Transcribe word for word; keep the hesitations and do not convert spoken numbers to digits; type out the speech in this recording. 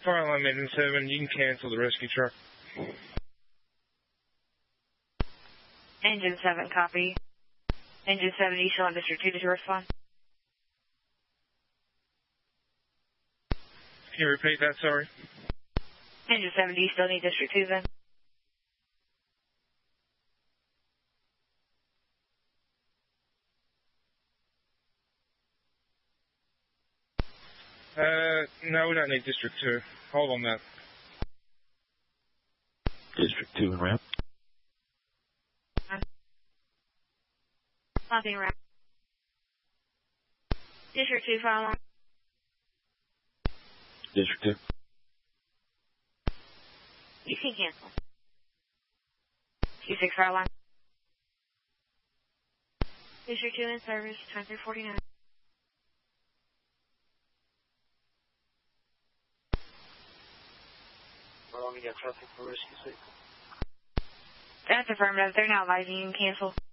Fire alarm engine seven, you can cancel the rescue truck. Engine seven, copy. Engine seven, you still on District two, did you respond? Can you repeat that, sorry? Engine seven, do you still need District two then? Uh, no, we don't need District two. Hold on that. District two and ramp. Nothing ramp. District two, fire alarm. District two. You can cancel. Q six, fire alarm. District two in service, twenty-three forty-nine. How long you got traffic for rescue six? That's affirmative. They're not live. You can cancel.